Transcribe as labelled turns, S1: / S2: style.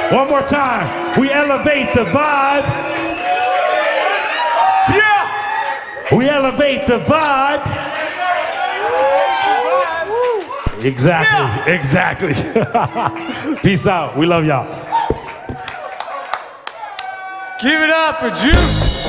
S1: One more time. We elevate the vibe.
S2: Yeah.
S1: We elevate the vibe. Exactly.
S2: Yeah.
S1: Exactly. Peace out. We love y'all.
S2: Give it up for Juice.